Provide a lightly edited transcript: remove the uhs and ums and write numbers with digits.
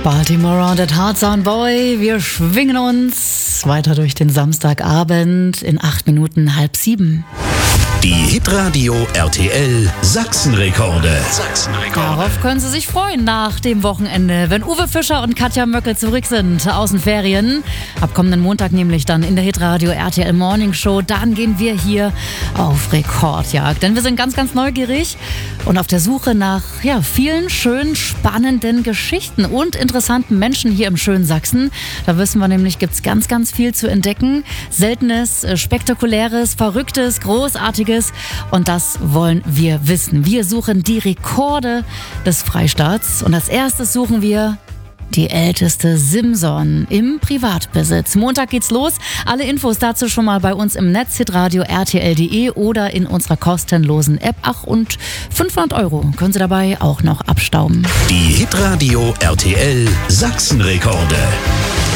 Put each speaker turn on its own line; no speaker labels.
Baltimore Rounded Heart Sound Boy. Wir schwingen uns weiter durch den Samstagabend in 8 Minuten 6:30.
Die Hitradio RTL Sachsenrekorde.
Darauf können Sie sich freuen nach dem Wochenende, wenn Uwe Fischer und Katja Möckel zurück sind aus den Ferien. Ab kommenden Montag nämlich dann in der Hitradio RTL Morning Show. Dann gehen wir hier auf Rekordjagd, denn wir sind ganz, ganz neugierig und auf der Suche nach vielen schönen, spannenden Geschichten und interessanten Menschen hier im schönen Sachsen. Da wissen wir nämlich, gibt es ganz, ganz viel zu entdecken. Seltenes, Spektakuläres, Verrücktes, Großartiges. Und das wollen wir wissen. Wir suchen die Rekorde des Freistaats. Und als erstes suchen wir die älteste Simson im Privatbesitz. Montag geht's los. Alle Infos dazu schon mal bei uns im Netz, hitradio rtl.de oder in unserer kostenlosen App. Ach, und 500 € können Sie dabei auch noch abstauben.
Die Hitradio RTL Sachsenrekorde.